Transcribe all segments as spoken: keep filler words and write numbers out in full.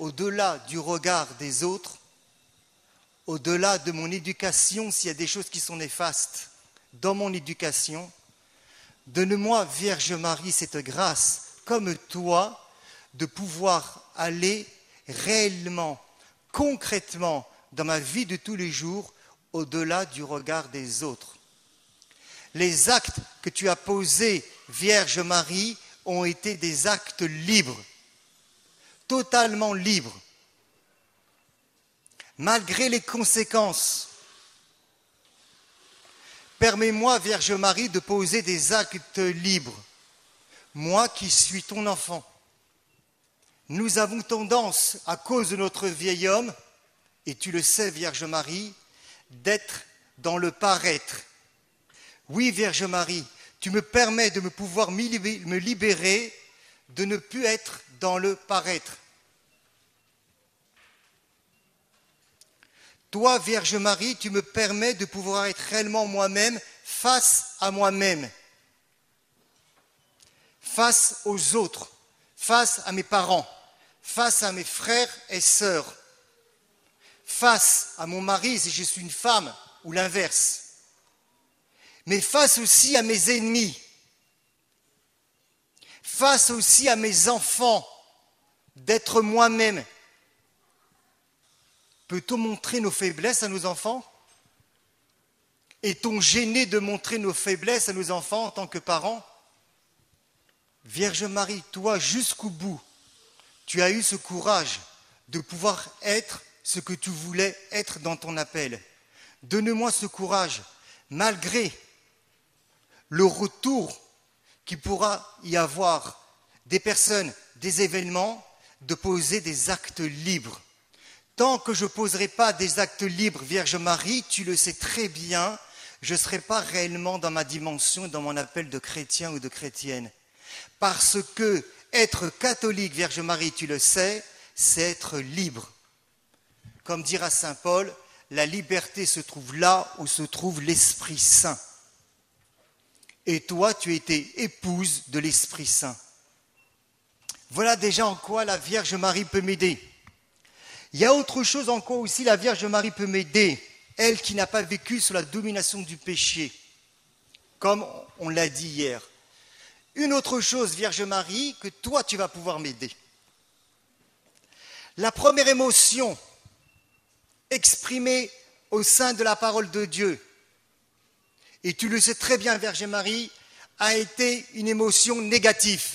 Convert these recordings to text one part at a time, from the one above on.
au-delà du regard des autres, au-delà de mon éducation, s'il y a des choses qui sont néfastes dans mon éducation, donne-moi, Vierge Marie, cette grâce, comme toi, de pouvoir aller réellement, concrètement, dans ma vie de tous les jours, au-delà du regard des autres. Les actes que tu as posés, Vierge Marie, ont été des actes libres, totalement libres, malgré les conséquences. Permets-moi, Vierge Marie, de poser des actes libres, moi qui suis ton enfant. Nous avons tendance, à cause de notre vieil homme, et tu le sais, Vierge Marie, d'être dans le paraître. Oui, Vierge Marie, tu me permets de me pouvoir me libérer, de ne plus être dans le paraître. Toi, Vierge Marie, tu me permets de pouvoir être réellement moi-même face à moi-même, face aux autres, face à mes parents, face à mes frères et sœurs, face à mon mari si je suis une femme ou l'inverse, mais face aussi à mes ennemis, face aussi à mes enfants, d'être moi-même. Peut-on montrer nos faiblesses à nos enfants? Est-on gêné de montrer nos faiblesses à nos enfants en tant que parents? Vierge Marie, toi, jusqu'au bout, tu as eu ce courage de pouvoir être ce que tu voulais être dans ton appel. Donne-moi ce courage, malgré le retour qu'il pourra y avoir des personnes, des événements, de poser des actes libres. Tant que je ne poserai pas des actes libres, Vierge Marie, tu le sais très bien, je ne serai pas réellement dans ma dimension, dans mon appel de chrétien ou de chrétienne. Parce que être catholique, Vierge Marie, tu le sais, c'est être libre. Comme dira saint Paul, la liberté se trouve là où se trouve l'Esprit Saint. Et toi, tu étais épouse de l'Esprit Saint. Voilà déjà en quoi la Vierge Marie peut m'aider. Il y a autre chose en quoi aussi la Vierge Marie peut m'aider, elle qui n'a pas vécu sous la domination du péché, comme on l'a dit hier. Une autre chose, Vierge Marie, que toi tu vas pouvoir m'aider. La première émotion exprimée au sein de la parole de Dieu, et tu le sais très bien, Vierge Marie, a été une émotion négative.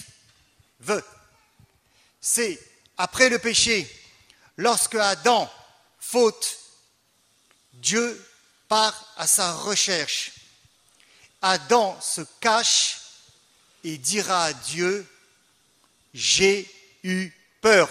C'est après le péché, lorsque Adam faute, Dieu part à sa recherche. Adam se cache et dira à Dieu, j'ai eu peur.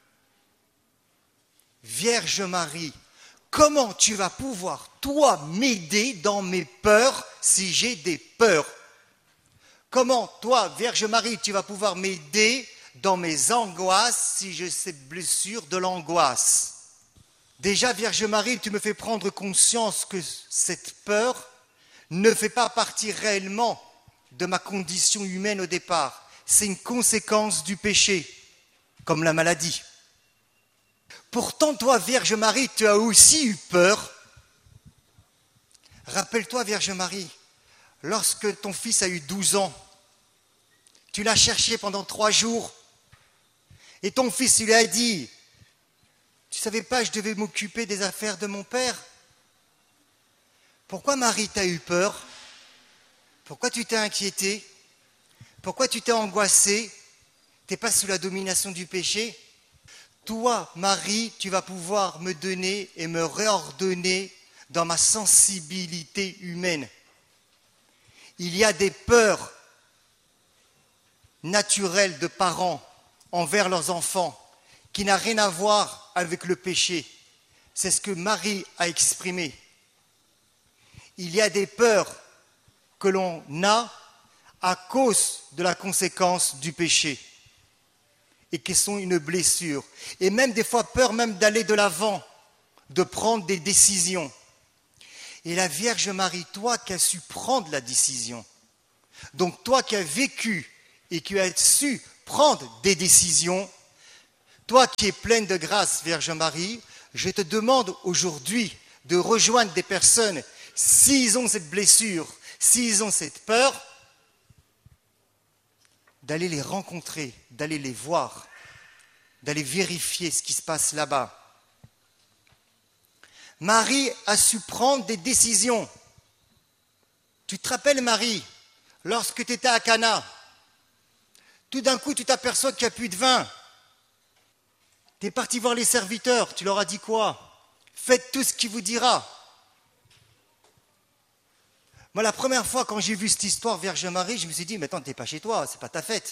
Vierge Marie, comment tu vas pouvoir, toi, m'aider dans mes peurs si j'ai des peurs? Comment, toi, Vierge Marie, tu vas pouvoir m'aider dans mes angoisses si j'ai ces blessures de l'angoisse? Déjà, Vierge Marie, tu me fais prendre conscience que cette peur ne fait pas partie réellement de ma condition humaine au départ. C'est une conséquence du péché, comme la maladie. Pourtant, toi, Vierge Marie, tu as aussi eu peur. Rappelle-toi, Vierge Marie, lorsque ton fils a eu douze ans, tu l'as cherché pendant trois jours, et ton fils lui a dit, tu ne savais pas, je devais m'occuper des affaires de mon père. Pourquoi Marie t'a eu peur? Pourquoi tu t'es inquiété? Pourquoi tu t'es angoissé? Tu n'es pas sous la domination du péché? Toi, Marie, tu vas pouvoir me donner et me réordonner dans ma sensibilité humaine. Il y a des peurs naturelles de parents envers leurs enfants qui n'a rien à voir avec le péché. C'est ce que Marie a exprimé. Il y a des peurs que l'on a à cause de la conséquence du péché et qui sont une blessure. Et même des fois peur même d'aller de l'avant, de prendre des décisions. Et la Vierge Marie, toi qui as su prendre la décision, donc toi qui as vécu et qui as su prendre des décisions, toi qui es pleine de grâce, Vierge Marie, je te demande aujourd'hui de rejoindre des personnes, s'ils ont cette blessure, s'ils ont cette peur, d'aller les rencontrer, d'aller les voir, d'aller vérifier ce qui se passe là-bas. Marie a su prendre des décisions. Tu te rappelles, Marie, lorsque tu étais à Cana, tout d'un coup, tu t'aperçois qu'il n'y a plus de vin. Tu es parti voir les serviteurs, tu leur as dit quoi? Faites tout ce qu'il vous dira. Moi, la première fois, quand j'ai vu cette histoire, Vierge Marie, je me suis dit, mais attends, t'es pas chez toi, c'est pas ta fête.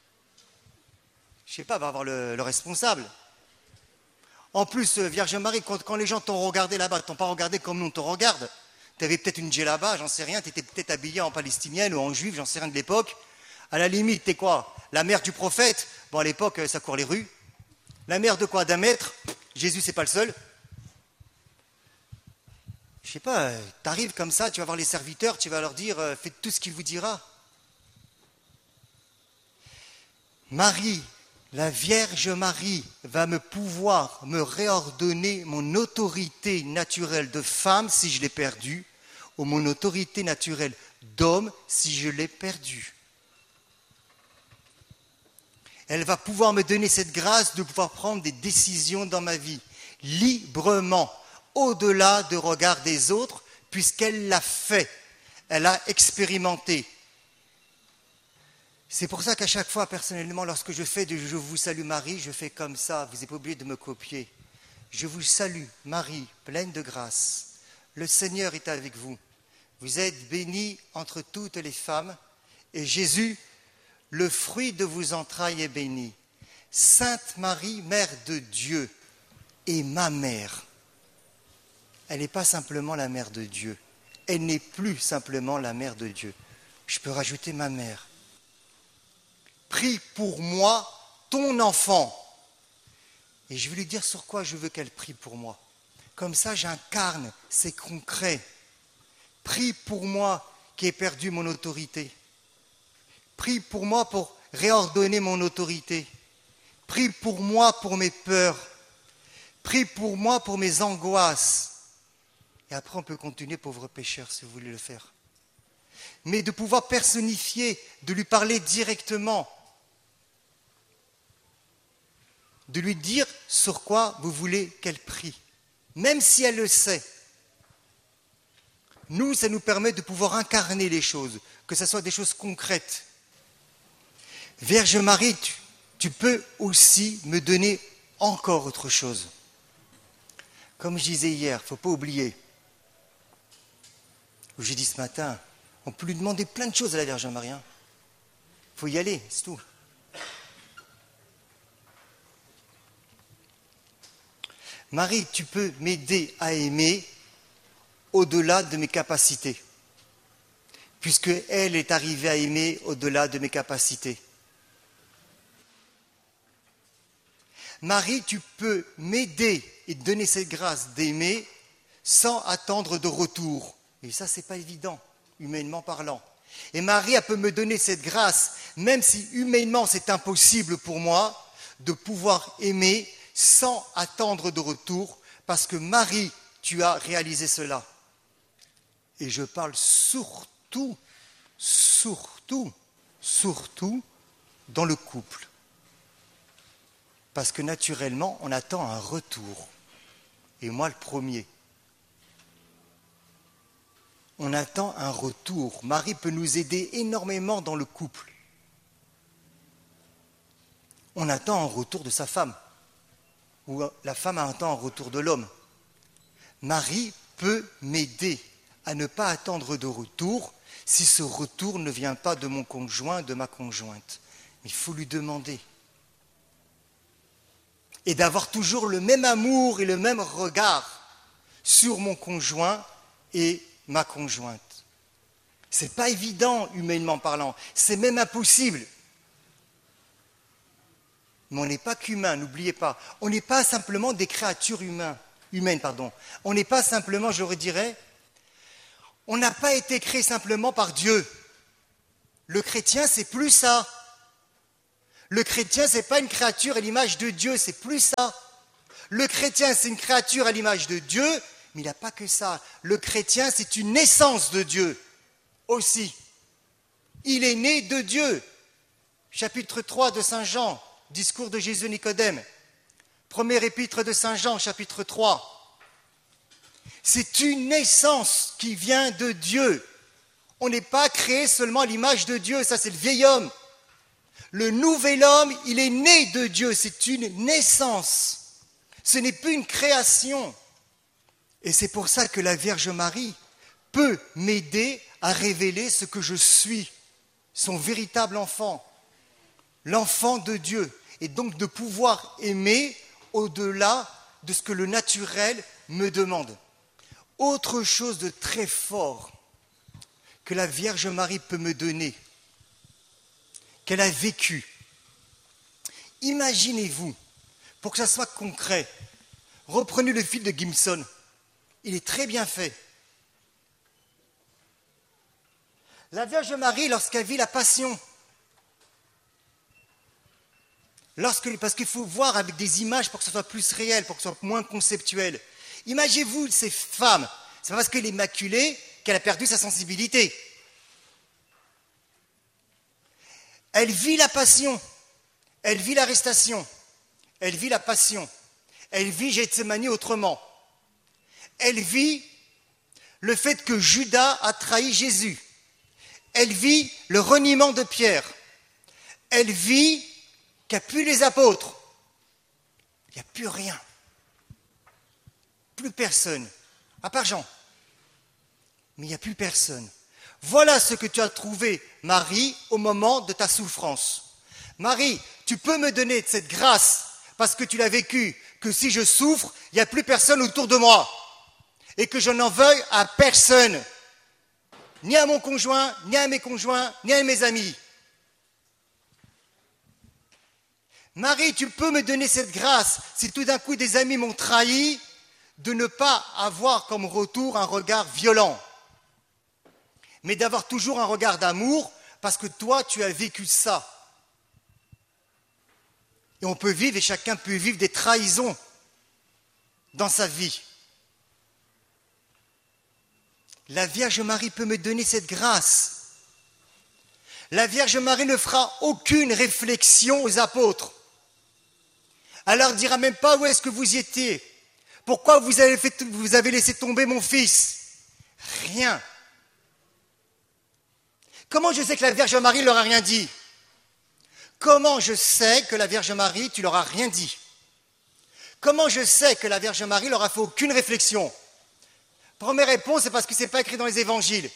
Je sais pas, va voir le, le responsable. En plus, Vierge Marie, quand, quand les gens t'ont regardé là-bas, t'ont pas regardé comme nous on te regarde. Tu avais peut-être une djellaba, j'en sais rien, tu étais peut-être habillée en palestinienne ou en juive, j'en sais rien de l'époque. À la limite, t'es quoi? La mère du prophète? Bon, à l'époque, ça court les rues. La mère de quoi? D'un maître? Jésus, c'est pas le seul. Je sais pas, tu arrives comme ça, tu vas voir les serviteurs, tu vas leur dire, euh, faites tout ce qu'il vous dira. Marie, la Vierge Marie, va me pouvoir me réordonner mon autorité naturelle de femme si je l'ai perdue, ou mon autorité naturelle d'homme si je l'ai perdue. Elle va pouvoir me donner cette grâce de pouvoir prendre des décisions dans ma vie, librement, au-delà du regard des autres, puisqu'elle l'a fait, elle a expérimenté. C'est pour ça qu'à chaque fois, personnellement, lorsque je fais de « Je vous salue Marie », je fais comme ça, vous n'êtes pas obligé de me copier. Je vous salue Marie, pleine de grâce. Le Seigneur est avec vous. Vous êtes bénie entre toutes les femmes, et Jésus, le fruit de vos entrailles, est béni. Sainte Marie, Mère de Dieu, est ma mère. Elle n'est pas simplement la mère de Dieu. Elle n'est plus simplement la mère de Dieu. Je peux rajouter ma mère. Prie pour moi, ton enfant. Et je vais lui dire sur quoi je veux qu'elle prie pour moi. Comme ça, j'incarne, c'est concret. Prie pour moi qui ai perdu mon autorité. Prie pour moi pour réordonner mon autorité. Prie pour moi pour mes peurs. Prie pour moi pour mes angoisses. Et après, on peut continuer, pauvre pécheur, si vous voulez le faire. Mais de pouvoir personnifier, de lui parler directement, de lui dire sur quoi vous voulez qu'elle prie, même si elle le sait. Nous, ça nous permet de pouvoir incarner les choses, que ce soit des choses concrètes. Vierge Marie, tu, tu peux aussi me donner encore autre chose. Comme je disais hier, il ne faut pas oublier, ou j'ai dit ce matin, on peut lui demander plein de choses à la Vierge Marie. Il faut y aller, c'est tout. Marie, tu peux m'aider à aimer au-delà de mes capacités, puisque elle est arrivée à aimer au-delà de mes capacités. Marie, tu peux m'aider et donner cette grâce d'aimer sans attendre de retour. Et ça, c'est pas évident, humainement parlant. Et Marie, elle peut me donner cette grâce, même si humainement c'est impossible pour moi, de pouvoir aimer sans attendre de retour, parce que Marie, tu as réalisé cela. Et je parle surtout, surtout, surtout dans le couple. Parce que naturellement, on attend un retour. Et moi, le premier. On attend un retour. Marie peut nous aider énormément dans le couple. On attend un retour de sa femme. Ou la femme attend un retour de l'homme. Marie peut m'aider à ne pas attendre de retour si ce retour ne vient pas de mon conjoint, de ma conjointe. Mais il faut lui demander. Et d'avoir toujours le même amour et le même regard sur mon conjoint et ma conjointe. C'est pas évident, humainement parlant. C'est même impossible. Mais on n'est pas qu'humain, n'oubliez pas. On n'est pas simplement des créatures humaines. humaines pardon. On n'est pas simplement, je redirais, on n'a pas été créé simplement par Dieu. Le chrétien, c'est plus ça. Le chrétien, ce n'est pas une créature à l'image de Dieu, c'est plus ça. Le chrétien, c'est une créature à l'image de Dieu, mais il n'y a pas que ça. Le chrétien, c'est une naissance de Dieu aussi. Il est né de Dieu. Chapitre trois de Saint Jean, discours de Jésus Nicodème. Premier épître de Saint Jean, chapitre trois. C'est une naissance qui vient de Dieu. On n'est pas créé seulement à l'image de Dieu, ça c'est le vieil homme. Le nouvel homme, il est né de Dieu, c'est une naissance. Ce n'est plus une création. Et c'est pour ça que la Vierge Marie peut m'aider à révéler ce que je suis, son véritable enfant, l'enfant de Dieu, et donc de pouvoir aimer au-delà de ce que le naturel me demande. Autre chose de très fort que la Vierge Marie peut me donner, qu'elle a vécu. Imaginez-vous, pour que ça soit concret, reprenez le film de Gimson, il est très bien fait. La Vierge Marie, lorsqu'elle vit la Passion, lorsque, parce qu'il faut voir avec des images pour que ce soit plus réel, pour que ce soit moins conceptuel. Imaginez-vous ces femmes, c'est pas parce qu'elle est immaculée qu'elle a perdu sa sensibilité. Elle vit la Passion, elle vit l'arrestation, elle vit la Passion, elle vit Gethsémani autrement. Elle vit le fait que Judas a trahi Jésus. Elle vit le reniement de Pierre. Elle vit qu'il n'y a plus les apôtres. Il n'y a plus rien. Plus personne, à part Jean. Mais il n'y a plus personne. Voilà ce que tu as trouvé, Marie, au moment de ta souffrance. Marie, tu peux me donner cette grâce, parce que tu l'as vécu, que si je souffre, il n'y a plus personne autour de moi. Et que je n'en veuille à personne. Ni à mon conjoint, ni à mes conjoints, ni à mes amis. Marie, tu peux me donner cette grâce, si tout d'un coup des amis m'ont trahi, de ne pas avoir comme retour un regard violent, mais d'avoir toujours un regard d'amour, parce que toi, tu as vécu ça. Et on peut vivre, et chacun peut vivre des trahisons dans sa vie. La Vierge Marie peut me donner cette grâce. La Vierge Marie ne fera aucune réflexion aux apôtres. Elle leur dira même pas où est-ce que vous y étiez. Pourquoi vous avez, fait, vous avez laissé tomber mon fils? Rien. Comment je sais que la Vierge Marie ne leur a rien dit? Comment je sais que la Vierge Marie, tu leur as rien dit? Comment je sais que la Vierge Marie leur a fait aucune réflexion? Première réponse, c'est parce que ce n'est pas écrit dans les évangiles.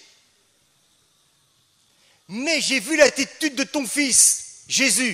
Mais j'ai vu l'attitude de ton fils, Jésus.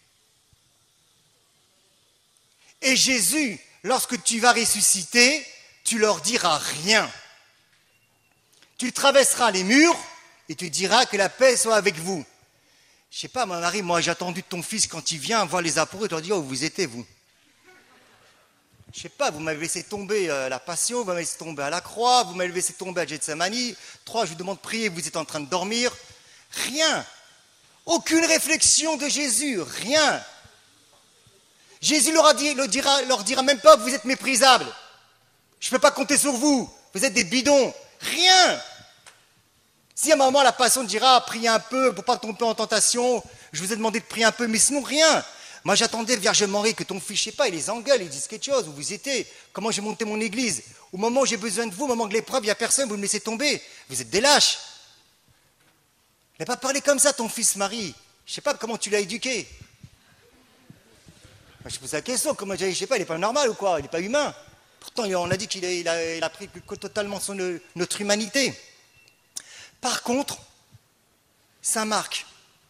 Et Jésus, lorsque tu vas ressusciter, tu leur diras rien. Tu traverseras les murs et tu diras que la paix soit avec vous. Je ne sais pas, mon mari, moi j'ai attendu de ton fils quand il vient voir les apôtres et tu leur dis, oh, vous étiez, vous. Je ne sais pas, vous m'avez laissé tomber à la Passion, vous m'avez laissé tomber à la croix, vous m'avez laissé tomber à Gethsémani. Trois, je vous demande de prier, vous êtes en train de dormir. Rien. Aucune réflexion de Jésus, rien. Jésus leur, a dit, leur, dira, leur dira même pas que vous êtes méprisables. Je ne peux pas compter sur vous, vous êtes des bidons. Rien. Si à un moment la Passion dira, priez un peu pour ne pas tomber en tentation, je vous ai demandé de prier un peu, mais sinon rien. Moi, j'attendais le Vierge Marie que ton fils, je ne sais pas, il les engueule, ils disent quelque chose, où vous étiez, comment j'ai monté mon église. Au moment où j'ai besoin de vous, au moment de l'épreuve, il n'y a personne, vous me laissez tomber. Vous êtes des lâches. Il n'a pas parlé comme ça, ton fils Marie. Je ne sais pas comment tu l'as éduqué. Moi, je pose la question, comment, je ne sais pas, il n'est pas normal ou quoi, il n'est pas humain. Pourtant, on a dit qu'il a, il a, il a pris totalement son, notre humanité. Par contre, Saint Marc,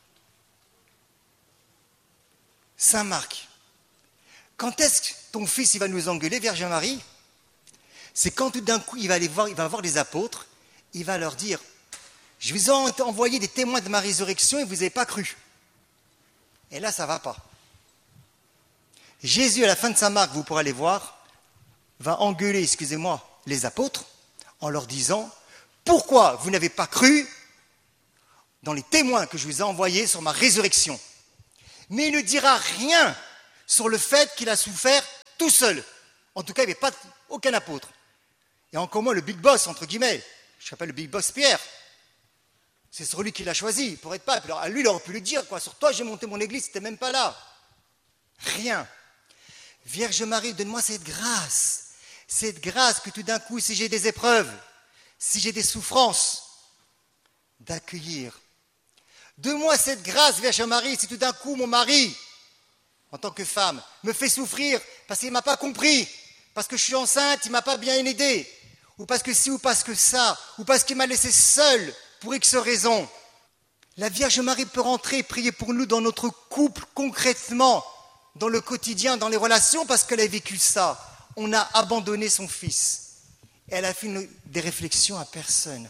Saint Marc, quand est-ce que ton fils il va nous engueuler, Vierge Marie? C'est quand tout d'un coup il va aller voir, il va voir les apôtres, il va leur dire, je vous ai envoyé des témoins de ma résurrection et vous n'avez pas cru. Et là, ça ne va pas. Jésus, à la fin de Saint Marc, vous pourrez aller voir, va engueuler, excusez-moi, les apôtres en leur disant, pourquoi vous n'avez pas cru dans les témoins que je vous ai envoyés sur ma résurrection? Mais il ne dira rien sur le fait qu'il a souffert tout seul. En tout cas, il n'y avait pas aucun apôtre. Et encore moins le big boss, entre guillemets. Je m'appelle le big boss Pierre. C'est sur lui qui l'a choisi pour être pape. Alors, à lui, il aurait pu le dire, quoi. Sur toi, j'ai monté mon église, c'était même pas là. Rien. Vierge Marie, donne-moi cette grâce. Cette grâce que tout d'un coup, si j'ai des épreuves, si j'ai des souffrances, d'accueillir. Donne-moi cette grâce, Vierge Marie, si tout d'un coup, mon mari, en tant que femme, me fait souffrir parce qu'il ne m'a pas compris, parce que je suis enceinte, il ne m'a pas bien aidé, ou parce que ci, ou parce que ça, ou parce qu'il m'a laissé seul pour X raisons. La Vierge Marie peut rentrer et prier pour nous dans notre couple concrètement, dans le quotidien, dans les relations, parce qu'elle a vécu ça. On a abandonné son fils. Et elle a fait une, des réflexions à personne.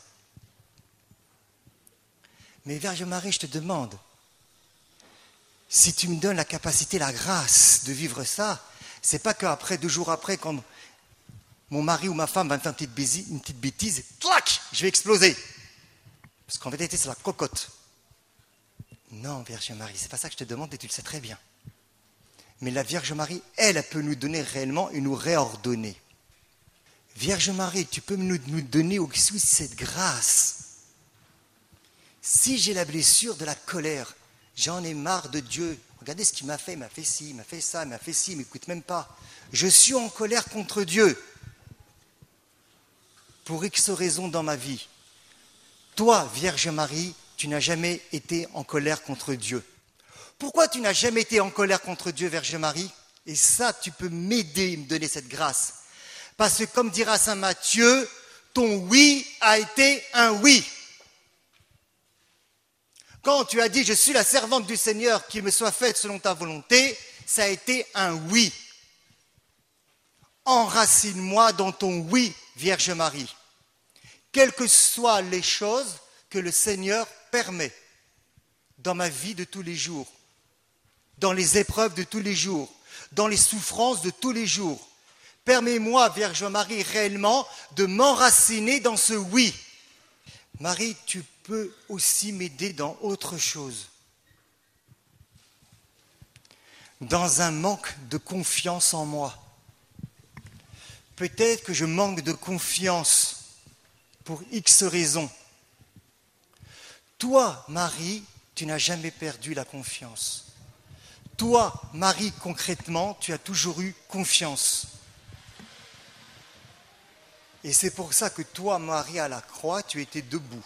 Mais Vierge Marie, je te demande, si tu me donnes la capacité, la grâce de vivre ça, c'est pas qu'après, deux jours après, quand mon mari ou ma femme va me faire une petite bêtise, une petite bêtise, clac, je vais exploser. Parce qu'en vérité, c'est la cocotte. Non, Vierge Marie, c'est pas ça que je te demande et tu le sais très bien. Mais la Vierge Marie, elle, elle peut nous donner réellement et nous réordonner. Vierge Marie, tu peux nous, nous donner aussi cette grâce. Si j'ai la blessure de la colère, j'en ai marre de Dieu. Regardez ce qu'il m'a fait, il m'a fait ci, il m'a fait ça, il m'a fait ci, il ne m'écoute même pas. Je suis en colère contre Dieu. Pour X raisons dans ma vie. Toi, Vierge Marie, tu n'as jamais été en colère contre Dieu. Pourquoi tu n'as jamais été en colère contre Dieu, Vierge Marie? Et ça, tu peux m'aider et me donner cette grâce. Parce que comme dira saint Matthieu, ton oui a été un oui. Quand tu as dit « Je suis la servante du Seigneur, qu'il me soit faite selon ta volonté », ça a été un oui. Enracine-moi dans ton oui, Vierge Marie. Quelles que soient les choses que le Seigneur permet dans ma vie de tous les jours, dans les épreuves de tous les jours, dans les souffrances de tous les jours. Permets-moi, Vierge Marie, réellement de m'enraciner dans ce oui. Marie, tu peux aussi m'aider dans autre chose. Dans un manque de confiance en moi. Peut-être que je manque de confiance pour X raisons. Toi, Marie, tu n'as jamais perdu la confiance. Toi, Marie, concrètement, tu as toujours eu confiance. Et c'est pour ça que toi, Marie, à la croix, tu étais debout.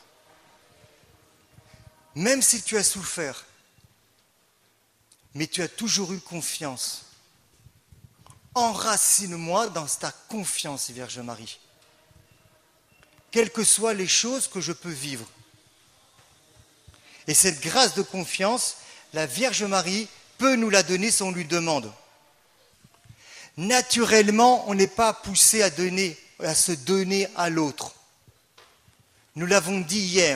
Même si tu as souffert, mais tu as toujours eu confiance. Enracine-moi dans ta confiance, Vierge Marie. Quelles que soient les choses que je peux vivre. Et cette grâce de confiance, la Vierge Marie peut nous la donner si on lui demande. Naturellement, on n'est pas poussé à donner, à se donner à l'autre. Nous l'avons dit hier.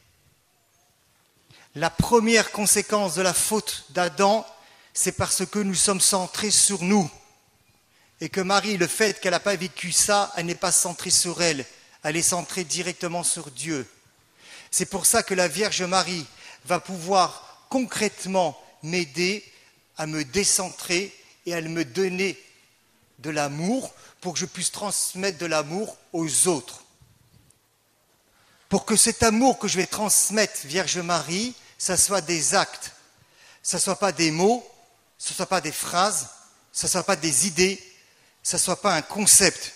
La première conséquence de la faute d'Adam, c'est parce que nous sommes centrés sur nous. Et que Marie, le fait qu'elle n'a pas vécu ça, elle n'est pas centrée sur elle. Elle est centrée directement sur Dieu. C'est pour ça que la Vierge Marie va pouvoir concrètement m'aider à me décentrer et à me donner de l'amour pour que je puisse transmettre de l'amour aux autres. Pour que cet amour que je vais transmettre, Vierge Marie, ça soit des actes, ça ne soit pas des mots, ça ne soit pas des phrases, ça ne soit pas des idées, ça ne soit pas un concept.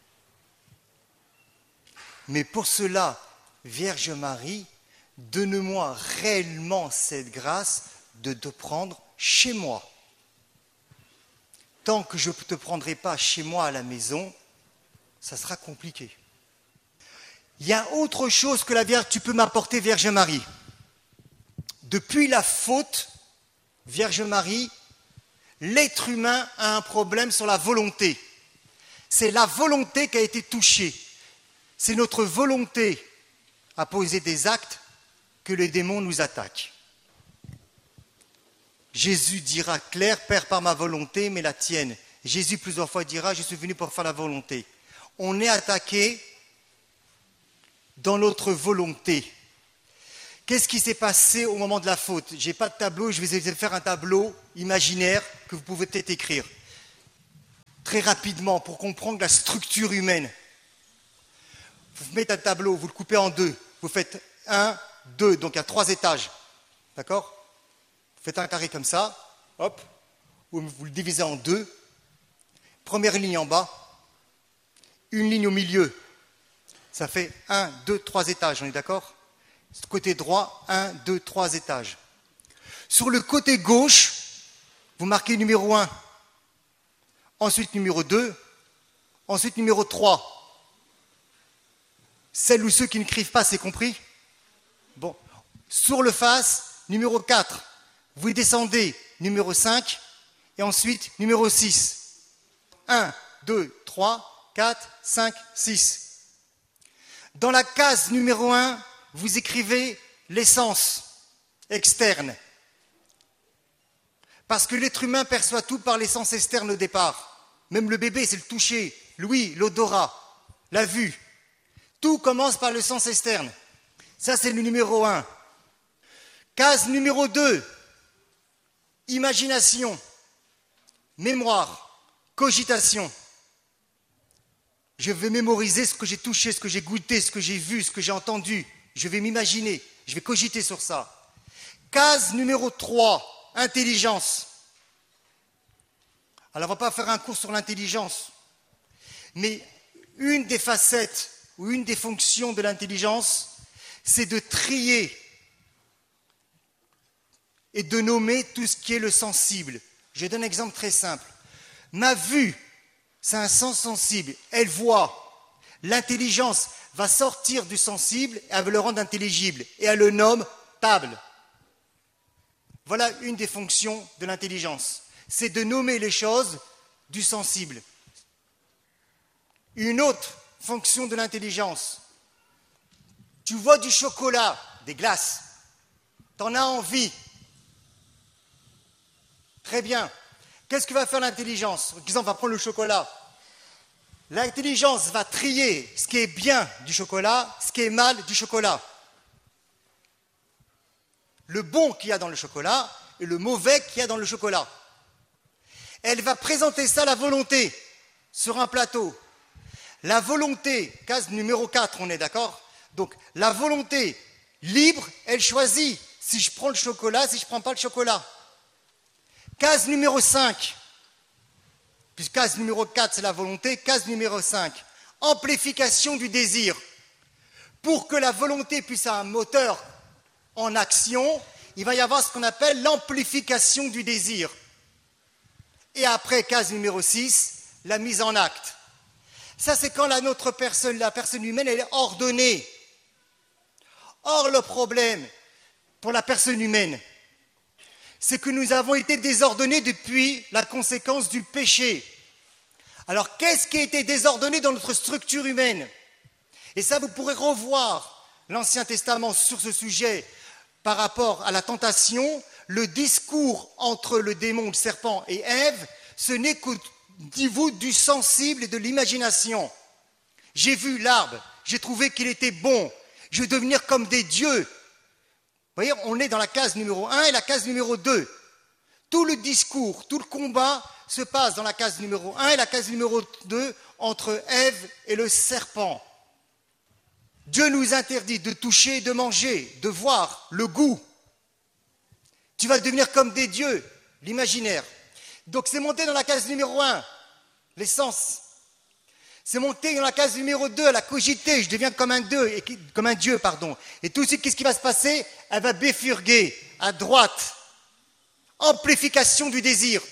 Mais pour cela, Vierge Marie, donne-moi réellement cette grâce de te prendre chez moi. Tant que je ne te prendrai pas chez moi à la maison, ça sera compliqué. Il y a autre chose que la Vierge, tu peux m'apporter, Vierge Marie. Depuis la faute, Vierge Marie, l'être humain a un problème sur la volonté. C'est la volonté qui a été touchée. C'est notre volonté à poser des actes que les démons nous attaquent. Jésus dira clair, Père, par ma volonté, mais la tienne. Jésus plusieurs fois dira, je suis venu pour faire la volonté. On est attaqué dans notre volonté. Qu'est-ce qui s'est passé au moment de la faute? Je n'ai pas de tableau, je vais essayer de faire un tableau imaginaire que vous pouvez peut-être écrire. Très rapidement, pour comprendre la structure humaine. Vous mettez un tableau, vous le coupez en deux. Vous faites un, deux, donc il y a trois étages. D'accord? Vous faites un carré comme ça, hop, vous, vous le divisez en deux. Première ligne en bas, une ligne au milieu. Ça fait un, deux, trois étages, on est d'accord? Côté droit, un, deux, trois étages. Sur le côté gauche, vous marquez numéro un, ensuite numéro deux, ensuite numéro trois. Celles ou ceux qui n'écrivent pas, c'est compris? Bon. Sur le face, numéro quatre, vous descendez numéro cinq et ensuite numéro six. un, deux, trois, quatre, cinq, six. Dans la case numéro un, vous écrivez l'essence externe. Parce que l'être humain perçoit tout par l'essence externe au départ. Même le bébé, c'est le toucher, l'ouïe, l'odorat, la vue. Tout commence par le sens externe. Ça, c'est le numéro un. Case numéro deux, imagination, mémoire, cogitation. Je vais mémoriser ce que j'ai touché, ce que j'ai goûté, ce que j'ai vu, ce que j'ai entendu. Je vais m'imaginer, je vais cogiter sur ça. Case numéro trois, intelligence. Alors, on ne va pas faire un cours sur l'intelligence, mais une des facettes ou une des fonctions de l'intelligence, c'est de trier et de nommer tout ce qui est le sensible. Je donne un exemple très simple. Ma vue, c'est un sens sensible, elle voit. L'intelligence va sortir du sensible et elle va le rendre intelligible. Et elle le nomme table. Voilà une des fonctions de l'intelligence. C'est de nommer les choses du sensible. Une autre fonction de l'intelligence. Tu vois du chocolat, des glaces. Tu en as envie. Très bien. Qu'est-ce que va faire l'intelligence? Par exemple, on va prendre le chocolat. L'intelligence va trier ce qui est bien du chocolat, ce qui est mal du chocolat. Le bon qu'il y a dans le chocolat et le mauvais qu'il y a dans le chocolat. Elle va présenter ça à la volonté sur un plateau. La volonté, case numéro quatre, on est d'accord? Donc la volonté libre, elle choisit si je prends le chocolat, si je ne prends pas le chocolat. Case numéro cinq. Puis case numéro quatre, c'est la volonté. Case numéro cinq, amplification du désir. Pour que la volonté puisse avoir un moteur en action, il va y avoir ce qu'on appelle l'amplification du désir. Et après, case numéro six, la mise en acte. Ça, c'est quand la, notre personne, la personne humaine, elle est ordonnée. Or, le problème pour la personne humaine, c'est que nous avons été désordonnés depuis la conséquence du péché. Alors, qu'est-ce qui a été désordonné dans notre structure humaine? Et ça, vous pourrez revoir l'Ancien Testament sur ce sujet par rapport à la tentation. Le discours entre le démon, le serpent et Ève, ce n'est qu'au niveau du sensible et de l'imagination. J'ai vu l'arbre, j'ai trouvé qu'il était bon, je vais devenir comme des dieux. Vous voyez, on est dans la case numéro un et la case numéro deux. Tout le discours, tout le combat se passe dans la case numéro un et la case numéro deux entre Ève et le serpent. Dieu nous interdit de toucher, de manger, de voir le goût. Tu vas devenir comme des dieux, l'imaginaire. Donc c'est monté dans la case numéro un, l'essence. C'est monté dans la case numéro deux, la cogité, je deviens comme un dieu, et, comme un dieu, pardon. Et tout de suite, qu'est-ce qui va se passer? Elle va bifurguer à droite. Amplification du désir.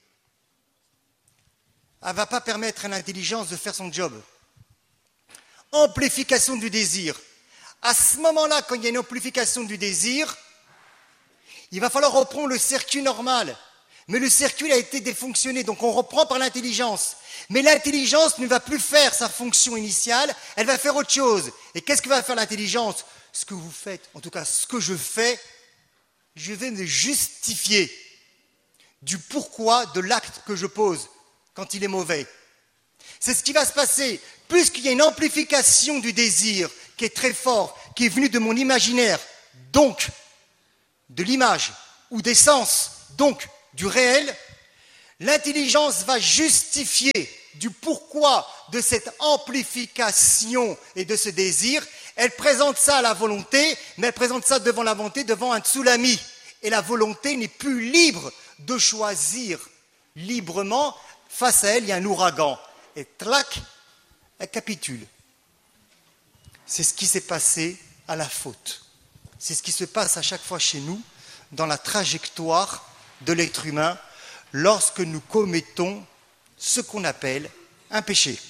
Elle ne va pas permettre à l'intelligence de faire son job. Amplification du désir. À ce moment-là, quand il y a une amplification du désir, il va falloir reprendre le circuit normal. Mais le circuit a été défonctionné, donc on reprend par l'intelligence. Mais l'intelligence ne va plus faire sa fonction initiale, elle va faire autre chose. Et qu'est-ce que va faire l'intelligence? Ce que vous faites, en tout cas ce que je fais, je vais me justifier du pourquoi de l'acte que je pose quand il est mauvais. C'est ce qui va se passer, puisqu'il y a une amplification du désir qui est très fort, qui est venu de mon imaginaire, donc de l'image ou des sens, donc du réel, l'intelligence va justifier du pourquoi de cette amplification et de ce désir. Elle présente ça à la volonté, mais elle présente ça devant la volonté, devant un tsunami. Et la volonté n'est plus libre de choisir librement. Face à elle, il y a un ouragan. Et tlac, elle capitule. C'est ce qui s'est passé à la faute. C'est ce qui se passe à chaque fois chez nous, dans la trajectoire de l'être humain, lorsque nous commettons ce qu'on appelle un péché.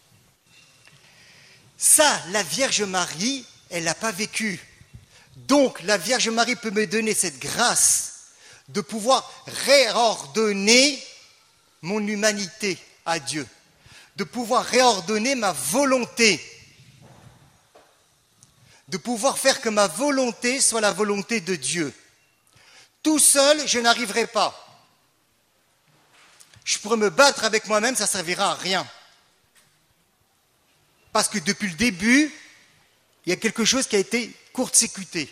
Ça, la Vierge Marie, elle ne l'a pas vécu. Donc, la Vierge Marie peut me donner cette grâce de pouvoir réordonner mon humanité à Dieu, de pouvoir réordonner ma volonté, de pouvoir faire que ma volonté soit la volonté de Dieu. Tout seul, je n'arriverai pas. Je pourrais me battre avec moi-même, ça ne servira à rien. Parce que depuis le début, il y a quelque chose qui a été court-circuité.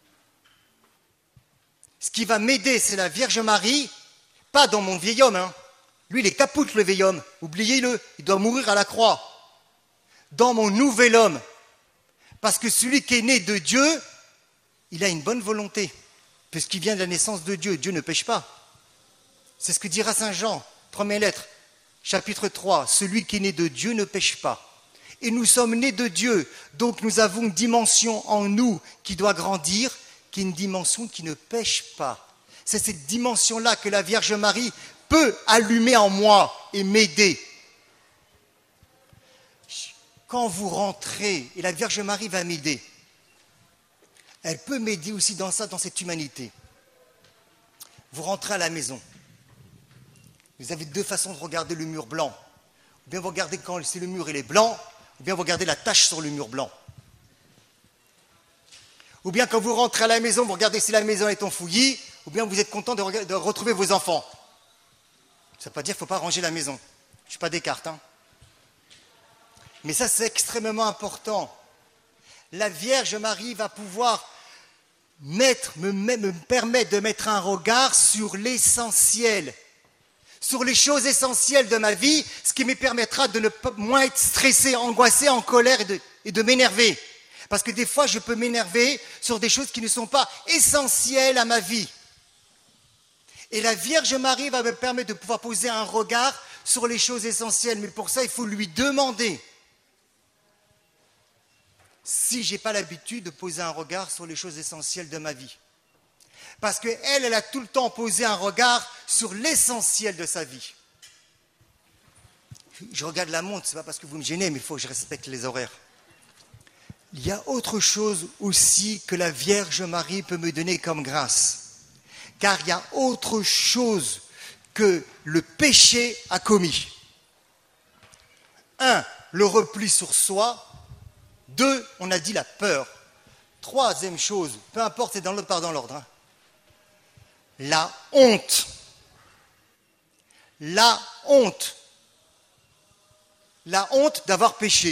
Ce qui va m'aider, c'est la Vierge Marie, pas dans mon vieil homme. Hein. Lui, il est capoute, le vieil homme. Oubliez-le, il doit mourir à la croix. Dans mon nouvel homme. Parce que celui qui est né de Dieu, il a une bonne volonté. Puisqu'il vient de la naissance de Dieu, Dieu ne pêche pas. C'est ce que dira Saint Jean, première lettre, chapitre trois. Celui qui est né de Dieu ne pêche pas. Et nous sommes nés de Dieu, donc nous avons une dimension en nous qui doit grandir, qui est une dimension qui ne pêche pas. C'est cette dimension-là que la Vierge Marie peut allumer en moi et m'aider. Quand vous rentrez, et la Vierge Marie va m'aider, elle peut m'aider aussi dans ça, dans cette humanité. Vous rentrez à la maison. Vous avez deux façons de regarder le mur blanc. Ou bien vous regardez quand c'est le mur il est blanc, ou bien vous regardez la tache sur le mur blanc. Ou bien quand vous rentrez à la maison, vous regardez si la maison est en fouillis, ou bien vous êtes content de, re- de retrouver vos enfants. Ça ne veut pas dire qu'il ne faut pas ranger la maison. Je ne suis pas Descartes. Hein. Mais ça, c'est extrêmement important. La Vierge Marie va pouvoir mettre, me, me permettre de mettre un regard sur l'essentiel, sur les choses essentielles de ma vie, ce qui me permettra de ne pas moins être stressé, angoissé, en colère et de, et de m'énerver. Parce que des fois, je peux m'énerver sur des choses qui ne sont pas essentielles à ma vie. Et la Vierge Marie va me permettre de pouvoir poser un regard sur les choses essentielles. Mais pour ça, il faut lui demander. Si je n'ai pas l'habitude de poser un regard sur les choses essentielles de ma vie. Parce qu'elle, elle a tout le temps posé un regard sur l'essentiel de sa vie. Je regarde la montre, ce n'est pas parce que vous me gênez, mais il faut que je respecte les horaires. Il y a autre chose aussi que la Vierge Marie peut me donner comme grâce. Car il y a autre chose que le péché a commis. Un, le repli sur soi. Deux, on a dit la peur. Troisième chose, peu importe, c'est dans l'ordre, pas dans l'ordre. Hein. La honte. La honte. La honte d'avoir péché.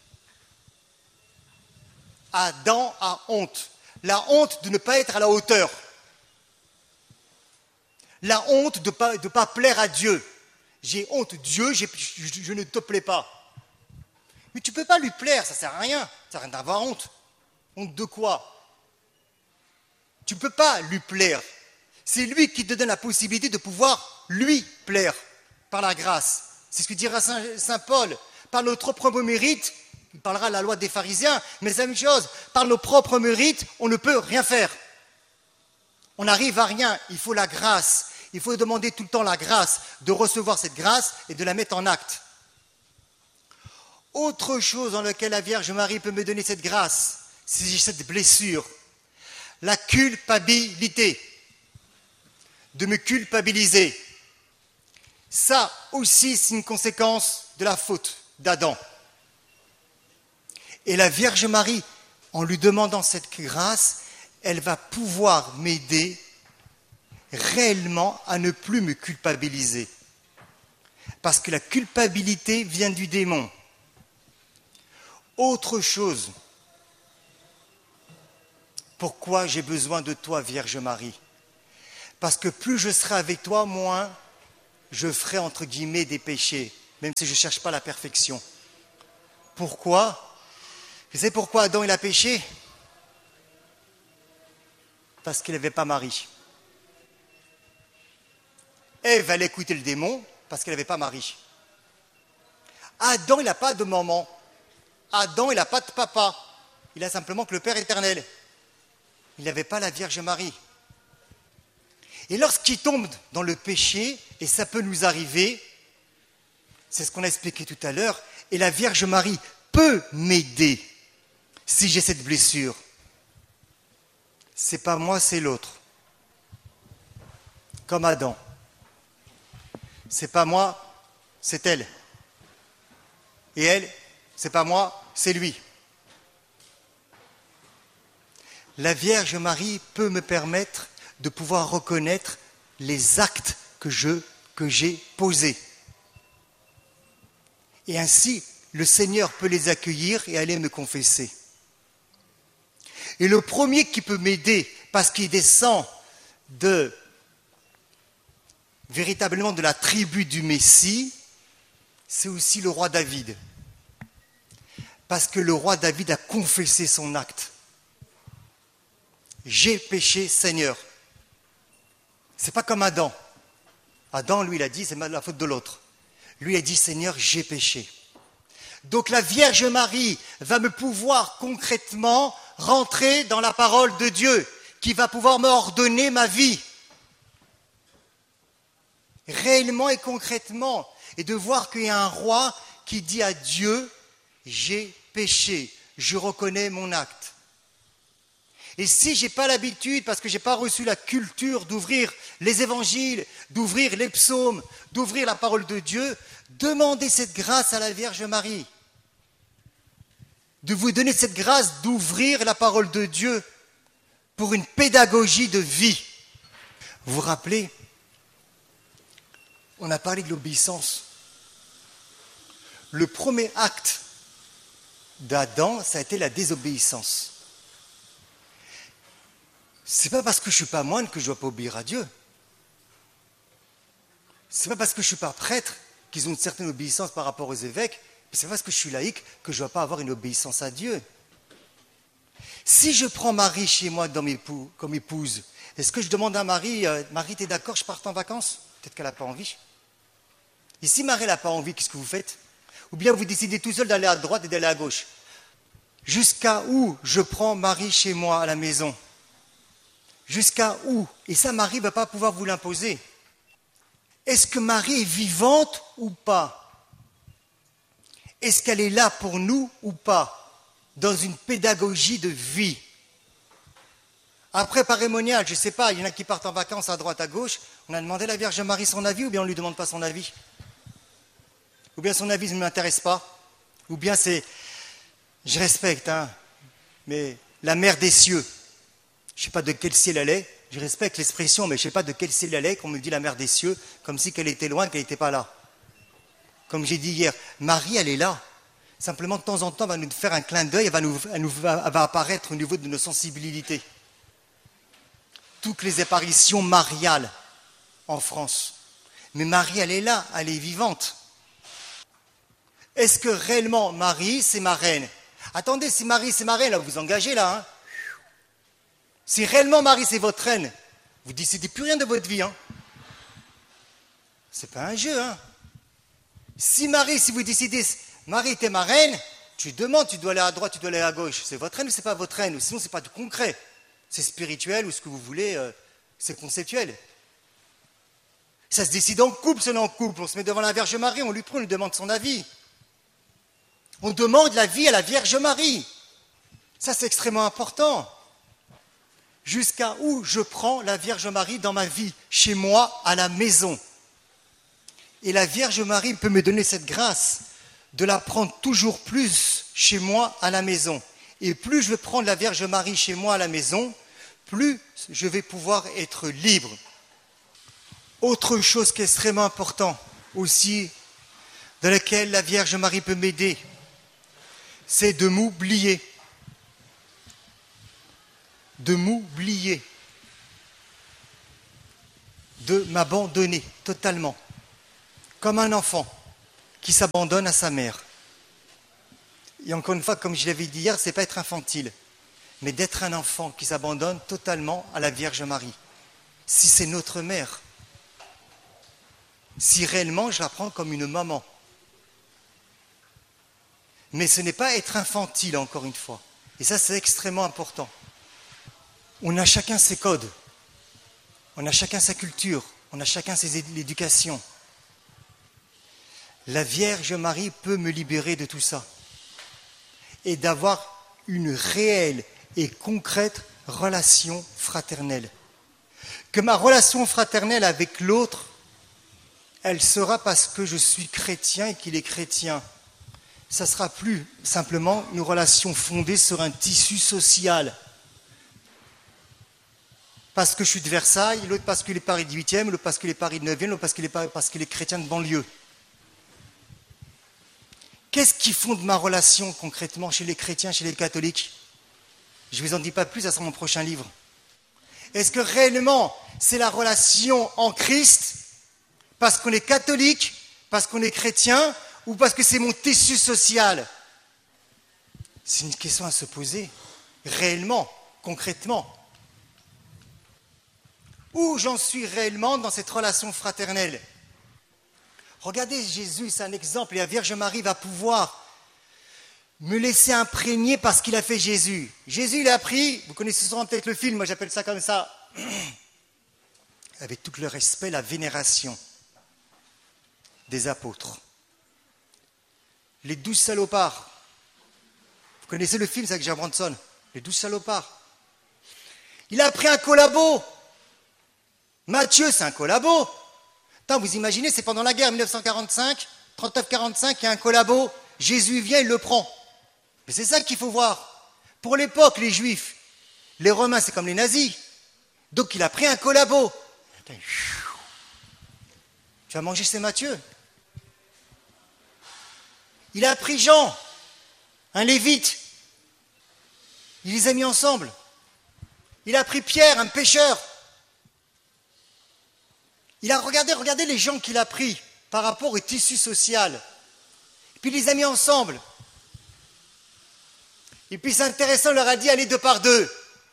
Adam a honte. La honte de ne pas être à la hauteur. La honte de ne pas, de pas plaire à Dieu. J'ai honte, Dieu, j'ai, je, je ne te plais pas. Mais tu ne peux pas lui plaire, ça ne sert à rien. Ça sert à rien d'avoir honte. Honte de quoi? Tu ne peux pas lui plaire. C'est lui qui te donne la possibilité de pouvoir lui plaire par la grâce. C'est ce que dira Saint, Saint Paul. Par notre propre mérite, il parlera de la loi des pharisiens, mais c'est la même chose. Par nos propres mérites, on ne peut rien faire. On n'arrive à rien, il faut la grâce. Il faut demander tout le temps la grâce, de recevoir cette grâce et de la mettre en acte. Autre chose dans laquelle la Vierge Marie peut me donner cette grâce, c'est cette blessure, la culpabilité, de me culpabiliser. Ça aussi, c'est une conséquence de la faute d'Adam. Et la Vierge Marie, en lui demandant cette grâce, elle va pouvoir m'aider réellement à ne plus me culpabiliser. Parce que la culpabilité vient du démon. Autre chose, Pourquoi j'ai besoin de toi, Vierge Marie? Parce que plus je serai avec toi, moins je ferai, entre guillemets, des péchés, même si je ne cherche pas la perfection. Pourquoi? Vous savez pourquoi Adam il a péché? Parce qu'il n'avait pas Marie. Ève allait écouter le démon parce qu'elle n'avait pas Marie. Adam, il n'a pas de maman. Adam, il n'a pas de papa. Il a simplement que le Père éternel. Il n'avait pas la Vierge Marie. Et lorsqu'il tombe dans le péché, et ça peut nous arriver, c'est ce qu'on a expliqué tout à l'heure, et la Vierge Marie peut m'aider si j'ai cette blessure. C'est pas moi, c'est l'autre. Comme Adam. C'est pas moi, c'est elle. Et elle, c'est pas moi, c'est lui. La Vierge Marie peut me permettre de pouvoir reconnaître les actes que je, que j'ai posés. Et ainsi, le Seigneur peut les accueillir et aller me confesser. Et le premier qui peut m'aider, parce qu'il descend de véritablement de la tribu du Messie, c'est aussi le roi David. Parce que le roi David a confessé son acte. J'ai péché, Seigneur. C'est pas comme Adam. Adam, lui, il a dit, c'est la faute de l'autre. Lui, il a dit, Seigneur, j'ai péché. Donc la Vierge Marie va me pouvoir concrètement rentrer dans la parole de Dieu, qui va pouvoir me ordonner ma vie. Réellement et concrètement. Et de voir qu'il y a un roi qui dit à Dieu, j'ai péché, je reconnais mon acte. Et si je n'ai pas l'habitude, parce que je n'ai pas reçu la culture d'ouvrir les évangiles, d'ouvrir les psaumes, d'ouvrir la parole de Dieu, demandez cette grâce à la Vierge Marie. De vous donner cette grâce d'ouvrir la parole de Dieu pour une pédagogie de vie. Vous vous rappelez, on a parlé de l'obéissance. Le premier acte d'Adam, ça a été la désobéissance. C'est pas parce que je ne suis pas moine que je ne dois pas obéir à Dieu. C'est pas parce que je ne suis pas prêtre qu'ils ont une certaine obéissance par rapport aux évêques. C'est pas parce que je suis laïque que je ne dois pas avoir une obéissance à Dieu. Si je prends Marie chez moi dans mes pou- comme épouse, est-ce que je demande à Marie, euh, Marie, t'es d'accord, je parte en vacances? Peut-être qu'elle n'a pas envie. Et si Marie n'a pas envie, qu'est-ce que vous faites? Ou bien vous décidez tout seul d'aller à droite et d'aller à gauche. Jusqu'à où je prends Marie chez moi à la maison? Jusqu'à où? Et ça, Marie ne va pas pouvoir vous l'imposer. Est-ce que Marie est vivante ou pas? Est-ce qu'elle est là pour nous ou pas? Dans une pédagogie de vie. Après parémonial, je ne sais pas, il y en a qui partent en vacances à droite, à gauche. On a demandé à la Vierge Marie son avis ou bien on ne lui demande pas son avis? Ou bien son avis ne m'intéresse pas? Ou bien c'est, je respecte, hein, mais la mère des cieux, je ne sais pas de quel ciel elle est, je respecte l'expression, mais je ne sais pas de quel ciel elle est, qu'on me dit la mère des cieux, comme si qu'elle était loin, qu'elle n'était pas là. Comme j'ai dit hier, Marie, elle est là. Simplement, de temps en temps, elle va nous faire un clin d'œil, elle va, nous, elle nous, elle va apparaître au niveau de nos sensibilités. Toutes les apparitions mariales en France. Mais Marie, elle est là, elle est vivante. Est-ce que réellement Marie, c'est ma reine? Attendez, si Marie, c'est ma reine, là, vous vous engagez là. Hein. Si réellement Marie, c'est votre reine, vous ne décidez plus rien de votre vie. Hein. C'est pas un jeu. Hein. Si Marie, si vous décidez, Marie, t'es ma reine, tu demandes, tu dois aller à droite, tu dois aller à gauche. C'est votre reine ou c'est pas votre reine? Ou sinon, c'est pas du concret. C'est spirituel ou ce que vous voulez, euh, c'est conceptuel. Ça se décide en couple, selon en couple. On se met devant la Vierge Marie, on lui prend, on lui demande son avis. On demande la vie à la Vierge Marie. Ça, c'est extrêmement important. Jusqu'à où je prends la Vierge Marie dans ma vie, chez moi, à la maison. Et la Vierge Marie peut me donner cette grâce de la prendre toujours plus chez moi, à la maison. Et plus je vais prendre la Vierge Marie chez moi, à la maison, plus je vais pouvoir être libre. Autre chose qui est extrêmement important aussi, dans laquelle la Vierge Marie peut m'aider, c'est de m'oublier. de m'oublier, de m'abandonner totalement, comme un enfant qui s'abandonne à sa mère. Et encore une fois, comme je l'avais dit hier, ce n'est pas être infantile, mais d'être un enfant qui s'abandonne totalement à la Vierge Marie. Si c'est notre mère, si réellement je la prends comme une maman. Mais ce n'est pas être infantile, encore une fois. Et ça, c'est extrêmement important. On a chacun ses codes, on a chacun sa culture, on a chacun ses éducations. La Vierge Marie peut me libérer de tout ça et d'avoir une réelle et concrète relation fraternelle. Que ma relation fraternelle avec l'autre, elle sera parce que je suis chrétien et qu'il est chrétien. Ça ne sera plus simplement une relation fondée sur un tissu social. Parce que je suis de Versailles, l'autre parce qu'il est Paris de huitième, l'autre parce qu'il est Paris de neuvième, l'autre parce qu'il est, parce qu'il est chrétien de banlieue. Qu'est-ce qui fonde ma relation concrètement chez les chrétiens, chez les catholiques? Je ne vous en dis pas plus, ça sera mon prochain livre. Est-ce que réellement c'est la relation en Christ parce qu'on est catholique, parce qu'on est chrétien, ou parce que c'est mon tissu social? C'est une question à se poser, réellement, concrètement. Où j'en suis réellement dans cette relation fraternelle? Regardez Jésus, c'est un exemple, et la Vierge Marie va pouvoir me laisser imprégner par ce qu'il a fait Jésus. Jésus, il a pris, vous connaissez souvent peut-être le film, moi j'appelle ça comme ça, avec tout le respect, la vénération des apôtres. Les douze salopards. Vous connaissez le film, c'est avec Jack Branson, les douze salopards. Il a pris un collabo. Matthieu, c'est un collabo. Attends, vous imaginez, c'est pendant la guerre mille neuf cent quarante-cinq, trente-neuf quarante-cinq, il y a un collabo, Jésus vient, il le prend. Mais c'est ça qu'il faut voir. Pour l'époque, les Juifs, les Romains, c'est comme les nazis. Donc il a pris un collabo. Tu vas manger chez Matthieu. Il a pris Jean, un lévite. Il les a mis ensemble. Il a pris Pierre, un pêcheur. Il a regardé, regardez les gens qu'il a pris par rapport au tissu social. Et puis il les a mis ensemble. Et puis c'est intéressant, il leur a dit allez deux par deux.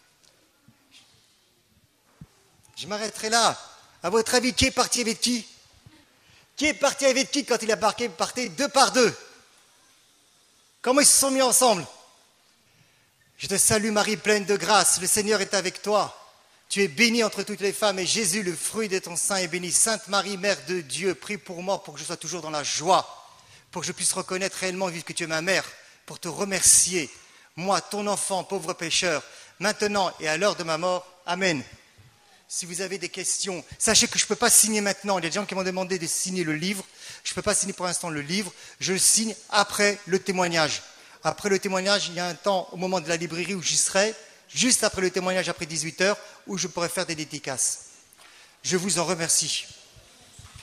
Je m'arrêterai là. À votre avis, qui est parti avec qui? Qui est parti avec qui quand il a parté, parté deux par deux? Comment ils se sont mis ensemble? Je te salue Marie, pleine de grâce, le Seigneur est avec toi. Tu es bénie entre toutes les femmes et Jésus, le fruit de ton sein, est béni. Sainte Marie, Mère de Dieu, prie pour moi pour que je sois toujours dans la joie, pour que je puisse reconnaître réellement, vu que tu es ma mère, pour te remercier, moi, ton enfant, pauvre pécheur, maintenant et à l'heure de ma mort. Amen. Si vous avez des questions, sachez que je ne peux pas signer maintenant. Il y a des gens qui m'ont demandé de signer le livre. Je ne peux pas signer pour l'instant le livre. Je le signe après le témoignage. Après le témoignage, il y a un temps au moment de la librairie où j'y serai, juste après le témoignage, après dix-huit heures, où je pourrai faire des dédicaces. Je vous en remercie.